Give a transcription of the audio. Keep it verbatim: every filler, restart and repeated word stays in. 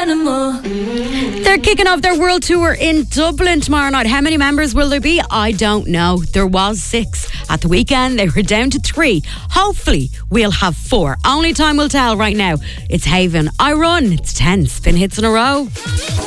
animal. They're kicking off their world tour in Dublin tomorrow night. How many members will there be? I don't know. There was six. At the weekend, they were down to three. Hopefully, we'll have four. Only time will tell right now. It's Haven. I Run. It's ten spin hits in a row.